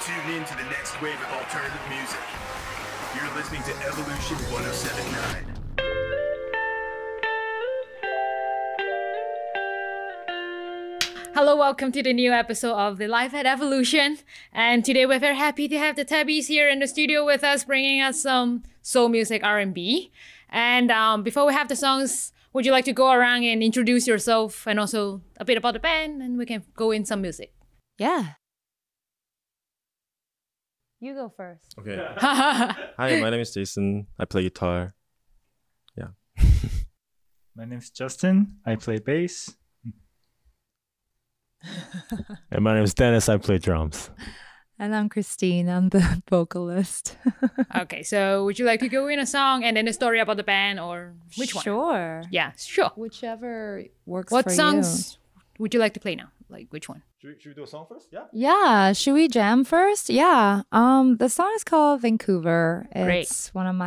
Tune in to the next wave of alternative music. You're listening to Evolution 1079. Hello, welcome to the new episode of the Life at Evolution. And today we're very happy to have the Tabbies here in the studio with us, bringing us some soul music R&B. And before we have the songs, would you like to go around and introduce yourself and also a bit about the band, and we can go in some music? Yeah. You go first. Okay. Hi, my name is Jason. I play guitar. Yeah. My name is Justin. I play bass. And my name is Dennis. I play drums. And I'm Christine. I'm the vocalist. Okay, so would you like to go in a song and then a story about the band, or which one? Sure. Yeah, sure. Whichever works What for songs would you like to play now? Like which one? Should we do a song first? Yeah. you. Yeah. Should we jam first? Yeah. The song is called Vancouver. Great. It's one of my